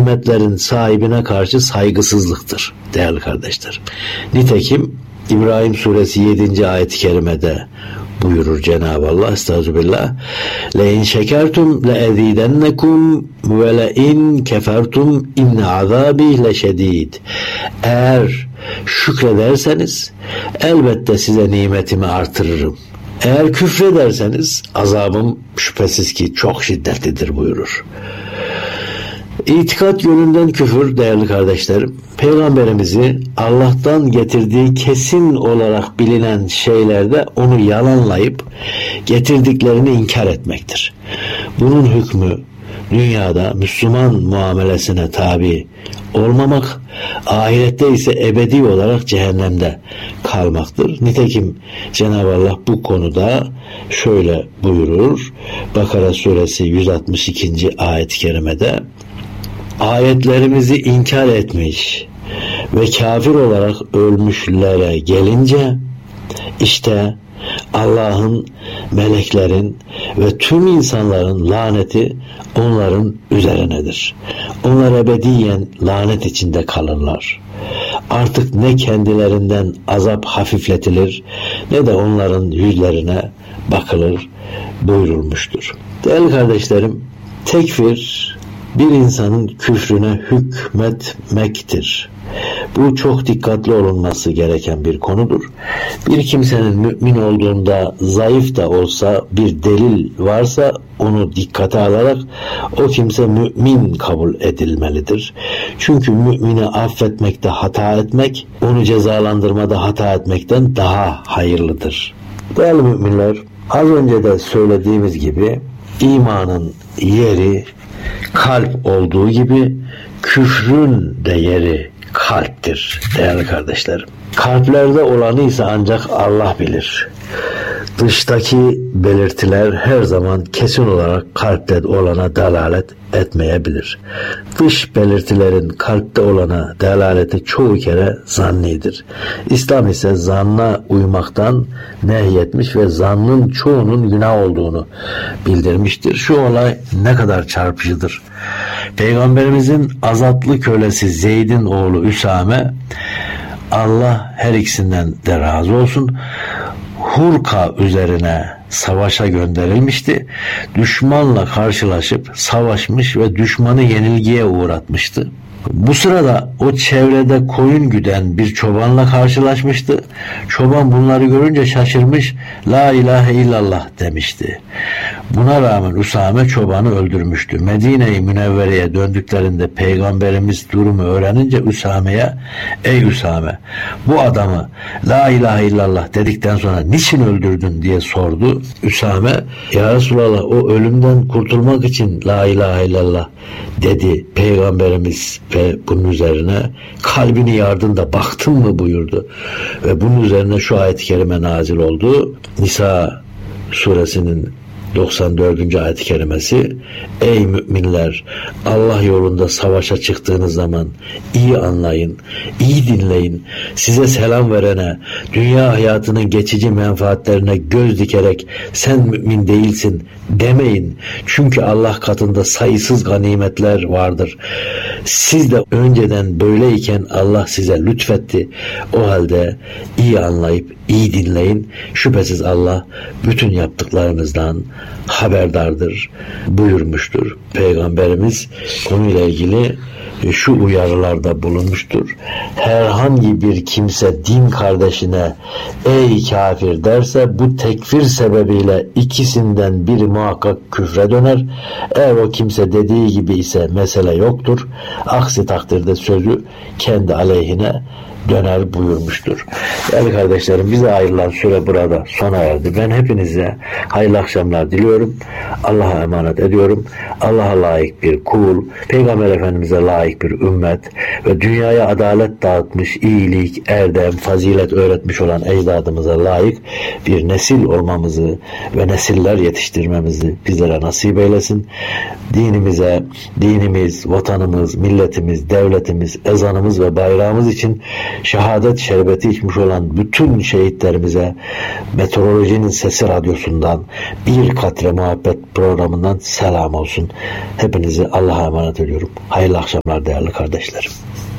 nimetlerin sahibine karşı saygısızlıktır değerli kardeşler. Nitekim İbrahim suresi 7. ayet-i kerimede buyurur Cenab-ı Allah, estağfirullah, le in şekertum le ezidennekum ve le in kefertum inne azabi leşedid. Eğer şükrederseniz elbette size nimetimi artırırım. Eğer küfrederseniz azabım şüphesiz ki çok şiddetlidir buyurur. İtikat yönünden küfür değerli kardeşlerim, Peygamberimizi Allah'tan getirdiği kesin olarak bilinen şeylerde onu yalanlayıp getirdiklerini inkar etmektir. Bunun hükmü dünyada Müslüman muamelesine tabi olmamak, ahirette ise ebedi olarak cehennemde kalmaktır. Nitekim Cenab-ı Allah bu konuda şöyle buyurur. Bakara suresi 162. ayet-i kerimede, ayetlerimizi inkar etmiş ve kafir olarak ölmüşlere gelince işte Allah'ın, meleklerin ve tüm insanların laneti onların üzerinedir. Onlar ebediyen lanet içinde kalırlar. Artık ne kendilerinden azap hafifletilir ne de onların yüzlerine bakılır buyurulmuştur. Değerli kardeşlerim, tekfir bir insanın küfrüne hükmetmektir. Bu çok dikkatli olunması gereken bir konudur. Bir kimsenin mümin olduğunda zayıf da olsa bir delil varsa onu dikkate alarak o kimse mümin kabul edilmelidir. Çünkü mümini affetmekte hata etmek, onu cezalandırmada hata etmekten daha hayırlıdır. Değerli müminler, az önce de söylediğimiz gibi imanın yeri kalp olduğu gibi küfrün de yeri kalptir değerli kardeşlerim. Kalplerde olanı ise ancak Allah bilir. Dıştaki belirtiler her zaman kesin olarak kalpte olana delalet etmeyebilir. Dış belirtilerin kalpte olana delaleti çoğu kere zannidir. İslam ise zanna uymaktan nehyetmiş ve zannın çoğunun günah olduğunu bildirmiştir. Şu olay ne kadar çarpıcıdır. Peygamberimizin azatlı kölesi Zeyd'in oğlu Üsame, Allah her ikisinden de razı olsun, Hurka üzerine savaşa gönderilmişti. Düşmanla karşılaşıp savaşmış ve düşmanı yenilgiye uğratmıştı. Bu sırada o çevrede koyun güden bir çobanla karşılaşmıştı. Çoban bunları görünce şaşırmış, la ilahe illallah demişti. Buna rağmen Üsame çobanı öldürmüştü. Medine-i Münevvere'ye döndüklerinde Peygamberimiz durumu öğrenince Üsame'ye, ey Üsame, bu adamı la ilahe illallah dedikten sonra niçin öldürdün diye sordu. Üsame, ya Resulallah, o ölümden kurtulmak için la ilahe illallah dedi Peygamberimiz ve bunun üzerine kalbini yardın da baktın mı buyurdu. Ve bunun üzerine şu ayet-i kerime nazil oldu. Nisa suresinin 94. ayet-i kerimesi, ey müminler, Allah yolunda savaşa çıktığınız zaman iyi anlayın, iyi dinleyin, size selam verene, dünya hayatının geçici menfaatlerine göz dikerek sen mümin değilsin demeyin. Çünkü Allah katında sayısız ganimetler vardır. Siz de önceden böyleyken Allah size lütfetti. O halde iyi anlayıp iyi dinleyin. Şüphesiz Allah bütün yaptıklarınızdan haberdardır buyurmuştur. Peygamberimiz konuyla ilgili şu uyarılarda bulunmuştur. Herhangi bir kimse din kardeşine ey kafir derse bu tekfir sebebiyle ikisinden biri muhakkak küfre döner. Eğer o kimse dediği gibi ise mesele yoktur. Aksi takdirde sözü kendi aleyhine döner buyurmuştur. Değerli kardeşlerim, bize ayrılan süre burada sona erdi. Ben hepinize hayırlı akşamlar diliyorum. Allah'a emanet ediyorum. Allah'a layık bir kul, Peygamber Efendimiz'e layık bir ümmet ve dünyaya adalet dağıtmış, iyilik, erdem, fazilet öğretmiş olan ecdadımıza layık bir nesil olmamızı ve nesiller yetiştirmemizi bizlere nasip eylesin. Dinimize, dinimiz, vatanımız, milletimiz, devletimiz, ezanımız ve bayrağımız için şehadet şerbeti içmiş olan bütün şehitlerimize Meteorolojinin Sesi Radyosu'ndan, Bir Katre Muhabbet programından selam olsun. Hepinizi Allah'a emanet ediyorum. Hayırlı akşamlar değerli kardeşlerim.